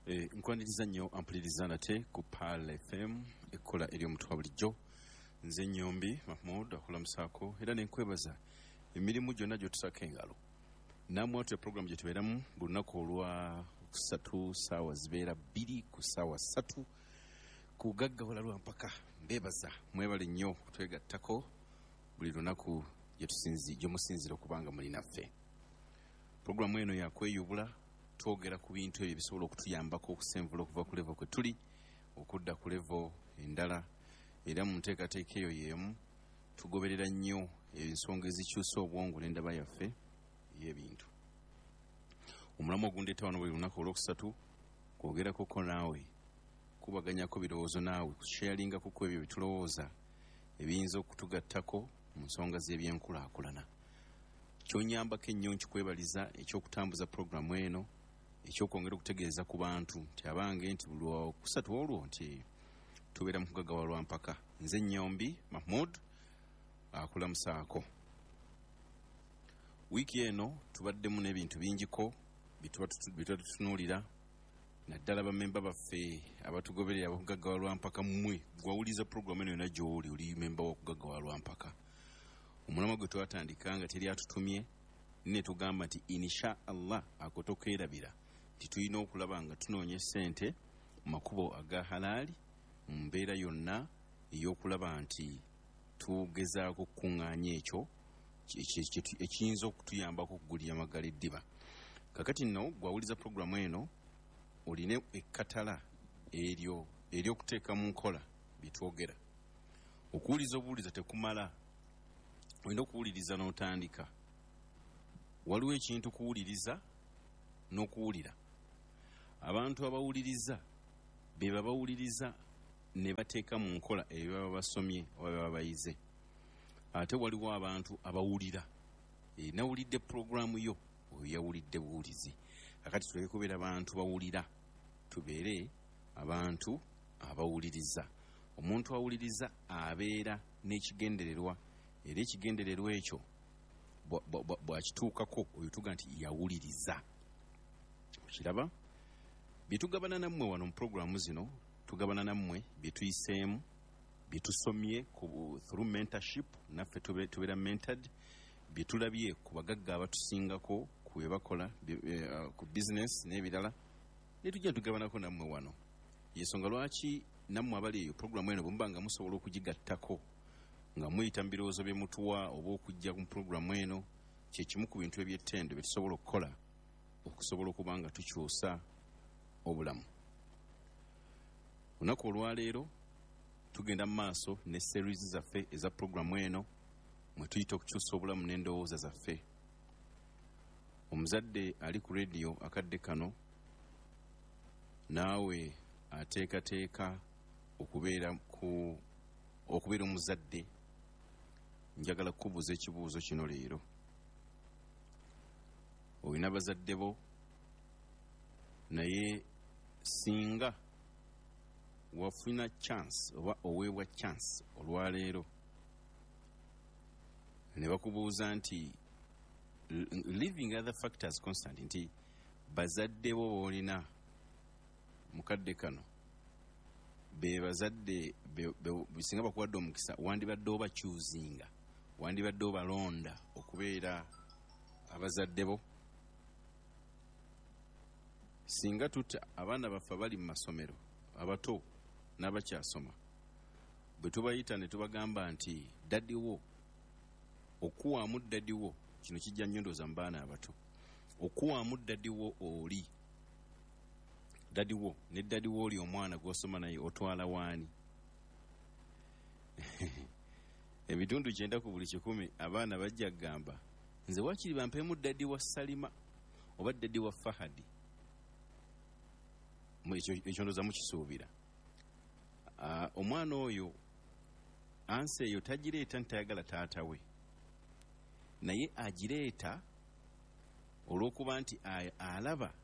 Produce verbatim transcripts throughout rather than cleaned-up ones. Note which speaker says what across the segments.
Speaker 1: Eh, nkwaniriza nnyo ampuliriza nate ku Pal F M ekkola eri omutwa bulijjo. Nze Nyombi Mahmoud akulamusaako era nenkwebaza emirimu gyonna gyotusako engalo. Nammwe watu ya programu gye tubeeramu buli lunaku olwa kusatu ssaawa zibeera bbiri ku ssaawa ssatu ku gaggawala lwa mpaka. Mbeebaza mwebale nnyo okutwegattako buli lunaku gye tusinzi gye musinzira okubanga muli naffe. Programu eno yakweyubula, twogera ku bintu ebyo bisobola okutuyambako okusenvula okuva ku level kwe tuli okudda ku level endala, era mu nteekateeka eyo y'emu tugoberera nnyo ensonga ezikyusa obwongo n'endaba yaffe y'ebintu. Omulamu ogundeeta wano buli lunaku olwokusatu kwogerakoko naawe, kubaganyako birowoozo naawe, kusharingako ku ebyo bitulowooza ebiyinza okutugattako mu nsonga z'ebyenkulaakulana. Kyonyambako ennyo nkikwebaliza ekyokutambuza programu eno, ekyokwongera okutegeeza ku bantu nti abange nti buli lwokusatu olwo nti tubeera mu kugaggawa lwa mpaka. Nze Nyombi Mahmoud akulamusaako. Wiiki eno tubaddemu n'ebintu bingiko bituba tutunuulira, naddala bammemba baffe abatugoberera abakugaggawa lwa mpaka. Mmwe gwawuliza programu eno yonna gy'oli oli memba w'okugaggawa lwa mpaka. Omulama gwe twatandika nga teri atutumye ne tugamba nti insha Allah akotokeerabira nti tulina okulaba nga tunoonya ssente mu makubo aga halaali mu mbeera yonna ey'okulaba nti tugezaako okukuŋŋaanya ekyo ekiyinza okutuyambako okugulira amagala eddiba. Kakati nno gwawuliza programu eno olina ekkatala eryo ery'okuteeka mu nkola bitwogera. Okuwuliza obuwuliza tekumala, olina okuwuliriza n'otandika. Waliwo ekintu kuwuliriza n'okuwulira. Abantu abawuliriza be babawuliriza ne bateeka mu nkola ebyo baba basomye oba baba bayize. Ate waliwo abantu abawulira. E, nawulidde programu yo oyo yawulidde buwulizi. Kakati tuleke kubeera abantu bawulira, tubeere abantu abawuliriza. Omuntu awuliriza abeera n'ekigendererwa, era ekigendererwa ekyo bw'akituukako oyo tuga nti yawuliriza. Kiraba byetugabana nammwe wano mu programu zino, tugabana nammwe byetuyiseemu, byetusomye through mentorship, naffe tubeera mentored, byetulabye ku bagagga abatusingako ku bye bakola ku business n'ebirala, ne tujja tugabanako nammwe wano. Yensonga lwaki nammwe abali eyo programu eno bwe muba nga musobola okugigattako nga muyita mu birowoozo bye mutuwa oba okujja mu programu eno, kye kimu ku bintu eby'ettendo bye tusobola okukola okusobola okuba nga tukyusa obulamu. Olunaku olwaleero tugenda mu maaso ne series zaffe eza programu eno mwe tuyita okukyusa obulamu n'endowooza zaffe. Omuzadde ali ku radio akadde kano, naawe ateekateeka okubeera ku okubeera omuzadde, njagala kukubuuza ekibuuzo kino leero. Olina bazadde bo, naye singa wafuna chance oba oweebwa chance olwaleero ne bakubuuza nti living other factors constant, nti bazadde bo boolina mukadde kano be bazadde bisinga bakuwadde omukisa, wandibadde obakyuzinga, wandibadde obalonda okubeera abazadde bo. Singa tuta abaana baffe bali mu masomero abato n'abakyasoma, bwe tubayita ne tubagamba nti daddi wo, okuwaamu daddi wo, kino kijja nnyondoza mu baana abato, okuwaamu daddi wo oli, daddi wo ne daddi wo oli omwana gw'osoma naye otwala waani? Ebitundu kyenda ku buli kikumi abaana bajja kugamba nze wakiri bampeemu daddi wa Salima oba daddi wa Fahadi. Ekyo ndoza mukisuubira. Uh, omwana oyo ansi eyo tagireeta ntayagala taata we, naye agireeta olw'okuba nti alaba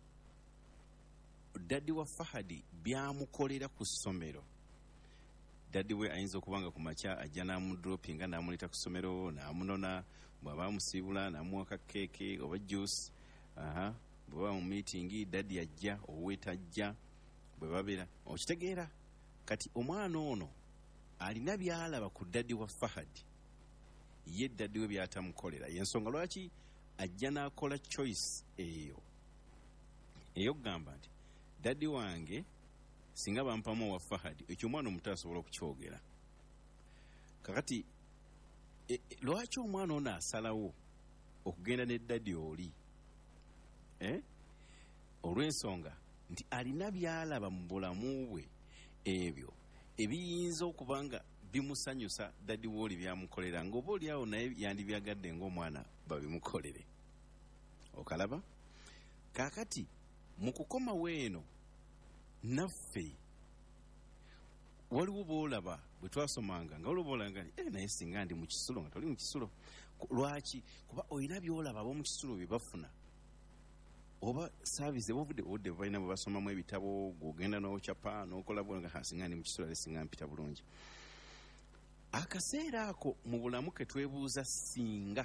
Speaker 1: daddi wa Fahadi byamukolera ku ssomero. Daddi we ayinza okuba nga ku makya ajja n'amudropinga n'amuleeta ku ssomero, n'amunona, bw'aba amusiibula n'amuwa ka keeke oba juice, aha bwe baba mu meeting daddy ajja oweta ajja bwe babeera okitegeera kati omwana ono alina byalaba ku daddy wa Fahad ye daddy we byatamukolera yensonga lwaki ajja n'akola choice eyo eyo gamba nti daddy wange singa bampamu wa Fahad ekyo omwana omuto asobola okukyogera kakati e, e, lwaki omwana ono asalawo okugenda ne daddy oli eh olw'ensonga nti alina byalaba mu bulamu bwe ebyo ebiyinza okubanga bimusanyusa daddy woli byamukolera ng'oba oli awo naye yandibyagadde ng'omwana babimukolere okalaba kakati mu kukoma weeno naffe waliwo boolaba bwe twasomanga nga waliwo boolanga nti eh naye singa ndi mu kisulo nga toli mu kisulo lwaki kuba olina byolaba ab'omu kisulo bye bafuna oba service bovudde odde balina bwe basomamu ebitabo gogenda n'okyapa n'okola bwonga hasinga ndi mu kisulo ale singa mpita bulungi akaseera ako mu bulamu ke twebuuza singa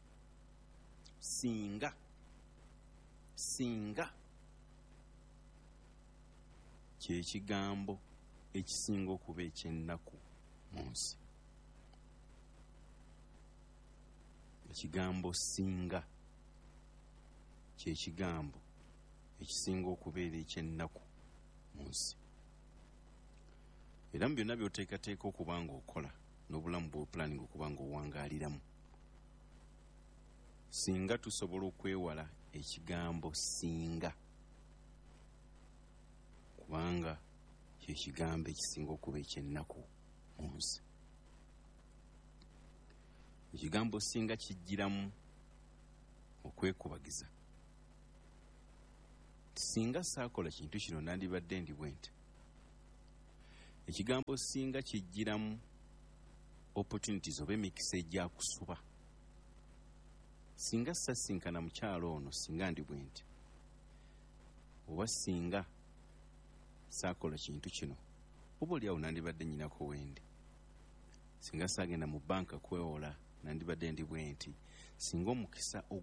Speaker 1: singa singa kyekigambo ekisinga okuba ekyennaku mu nsi ekigambo singa kyekigambo ekisinga okubeera ekyennaku mu nsi era mu byonna by'oteekateeka okuba nga okola n'obulamu bw'opulaning okuba nga owangaaliramu singa tusobola okwewala ekigambo singa kubanga kyekigambo ekisinga okuba ekyennaku mu nsi ekigambo singa kijjiramu okwekubagiza singa saakola kintu kino nandibadde ndi bwente ekigambo singa kijjiramu opportunities oba emikisa ejja kusuba singa sasinkana mukyalo ono singa ndi bwente oba singa saakola kintu kino oba oli awo nandibadde nyinako wendi singa saagenda mu banka kwewola nandibadde ndi bwenti singa omukisa